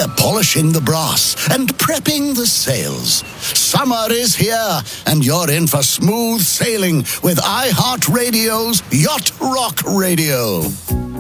We're polishing the brass and prepping the sails. Summer is here, and you're in for smooth sailing with iHeartRadio's Yacht Rock Radio.